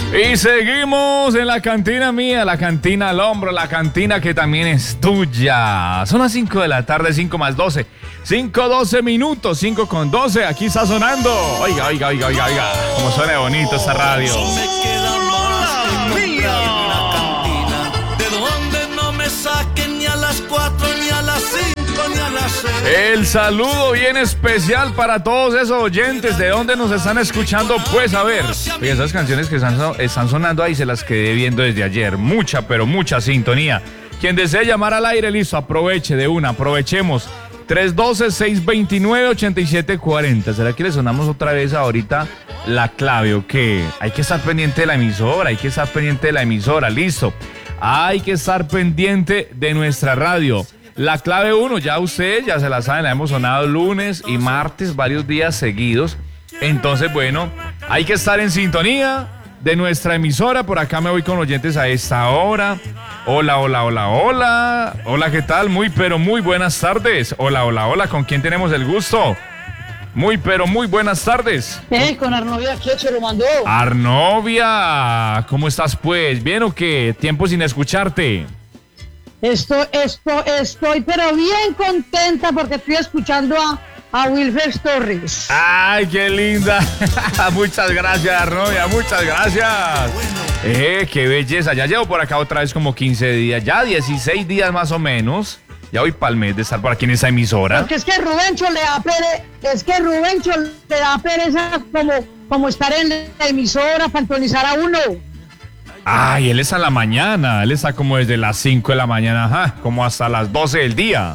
Y seguimos en la cantina mía, la cantina al hombro, la cantina que también es tuya. Son las 5 de la tarde, 5 más 12. 5:12 minutos, 5 con 12. Aquí está sonando. Oiga. Como suena bonito esta radio. Me queda más que comprarme una cantina, de donde no me saquen ni a las 4, ni a las 5, ni a las 6. El saludo bien especial para todos esos oyentes. ¿De dónde nos están escuchando? Pues a ver, oye, esas canciones que están sonando ahí se las quedé viendo desde ayer. Mucha, pero mucha sintonía. Quien desee llamar al aire, listo, aproveche de una, aprovechemos. 312-629-8740. ¿Será que le sonamos otra vez ahorita la clave o qué? Hay que estar pendiente de la emisora, listo. Hay que estar pendiente de nuestra radio. La clave 1, ya ustedes ya se la saben, la hemos sonado lunes y martes, varios días seguidos. Entonces, bueno, hay que estar en sintonía de nuestra emisora. Por acá me voy con oyentes a esta hora. Hola, ¿qué tal? Muy, pero muy buenas tardes. Hola, ¿con quién tenemos el gusto? Muy, pero muy buenas tardes. Con Arnovia, ¿quién se lo mandó? Arnovia, ¿cómo estás pues? ¿Bien o qué? Tiempo sin escucharte. Estoy, pero bien contenta porque estoy escuchando a Wilfer Torres. ¡Ay, qué linda! Muchas gracias, Arnovia, muchas gracias. ¡Qué belleza! Ya llevo por acá otra vez como 15 días, ya 16 días más o menos. Ya voy para el mes de estar por aquí en esa emisora. Porque es que Rubencho le da pereza como estar en la emisora para sintonizar a uno. Ay, él es a la mañana, él está como desde las 5 de la mañana, ajá, como hasta las 12 del día.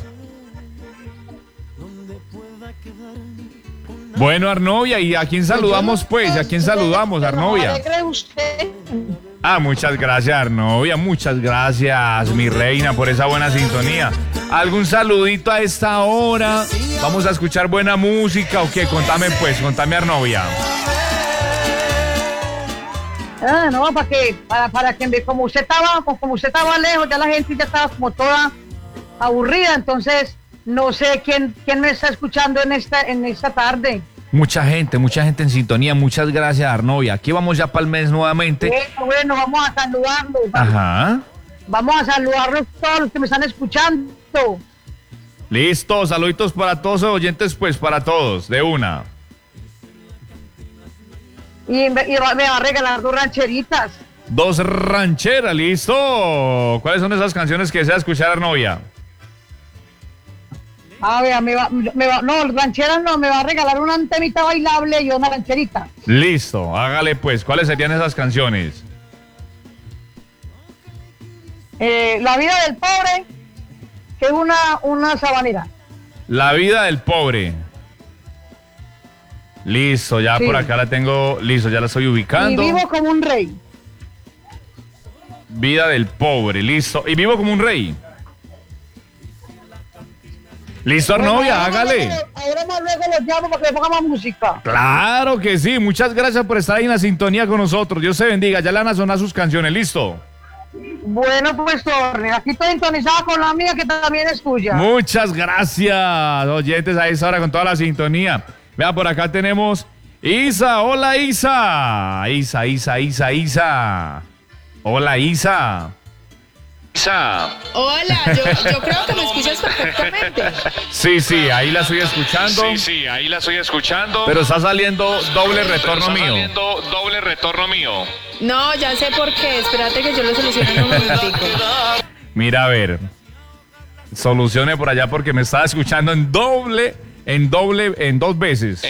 Bueno, Arnovia, ¿y a quién saludamos pues? ¿A quién saludamos, Arnovia? Ah, muchas gracias, Arnovia, muchas gracias, mi reina, por esa buena sintonía. ¿Algún saludito a esta hora? ¿Vamos a escuchar buena música o qué? Contame, Arnovia. No, para que como usted estaba lejos, ya la gente ya estaba como toda aburrida, entonces no sé quién me está escuchando en esta tarde. Mucha gente en sintonía, muchas gracias, Arnovia. Aquí vamos ya para el mes nuevamente. Bueno, vamos a saludarlos. Ajá. Vamos a saludarlos todos los que me están escuchando. Listo, saluditos para todos los oyentes, pues para todos, de una. Y me va a regalar 2 rancheritas. 2 rancheras, listo. ¿Cuáles son esas canciones que desea escuchar, Arnovia? Vea, no, rancheras no, me va a regalar una temita bailable y una rancherita. Listo, hágale pues. ¿Cuáles serían esas canciones? La vida del pobre, que es una sabanera. La vida del pobre. Listo, ya sí. Por acá la tengo, listo, ya la estoy ubicando. Y vivo como un rey. Vida del pobre, listo. Y vivo como un rey. Listo, Arnovia, hágale. Ahora más luego los llamo para que le ponga más música. Claro que sí, muchas gracias por estar ahí en la sintonía con nosotros. Dios se bendiga, ya le van a sonar sus canciones, listo. Bueno, pues, Torre, aquí estoy sintonizada con la mía que también es tuya. Muchas gracias, oyentes, a esa hora con toda la sintonía. Vea, por acá tenemos Isa. Hola, Isa. Isa. Hola, Isa. Hola, yo creo que me escuchas perfectamente. Sí, ahí la estoy escuchando. Pero está saliendo doble retorno mío. No, ya sé por qué. Espérate que yo lo solucione en un momentico. Mira, a ver. Solucione por allá porque me estaba escuchando en dos veces.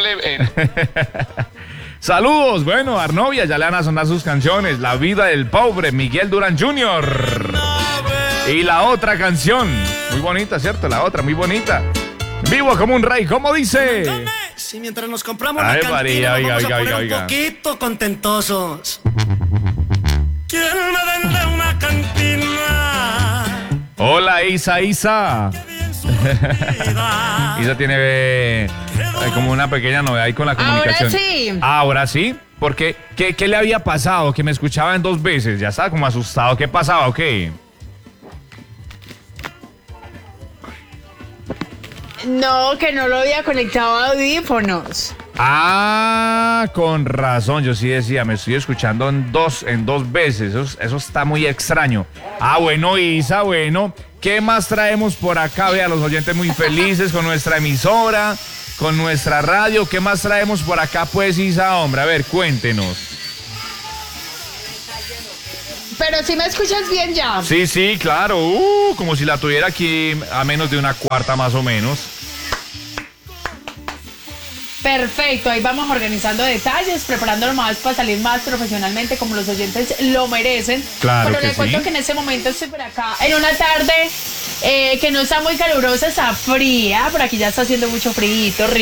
Saludos, bueno, Arnovia, ya le van a sonar sus canciones. La vida del pobre, Miguel Durán Jr. Y la otra canción, muy bonita, ¿cierto? La otra, muy bonita. Vivo como un rey, ¿cómo dice? Si mientras nos compramos la cantina, María, vamos a poner un poquito contentosos. ¿Quién me vende una cantina? Hola, Isa. Isa tiene como una pequeña novedad ahí con la comunicación. Ahora sí. Porque, ¿qué le había pasado? Que me escuchaba en 2 veces. Ya estaba como asustado. ¿Qué pasaba o qué? No, que no lo había conectado a audífonos. Ah, con razón, yo sí decía, me estoy escuchando en dos veces, eso está muy extraño. Ah, bueno, Isa, bueno, ¿qué más traemos por acá? Vea, los oyentes muy felices con nuestra emisora, con nuestra radio, ¿qué más traemos por acá, pues, Isa, hombre? A ver, cuéntenos. Pero si me escuchas bien ya. Sí, claro, como si la tuviera aquí a menos de una cuarta más o menos. Perfecto, ahí vamos organizando detalles, preparándolo más para salir más profesionalmente como los oyentes lo merecen. Claro. Pero que le cuento sí. que en este momento estoy por acá en una tarde que no está muy calurosa, está fría, por aquí ya está haciendo mucho frío,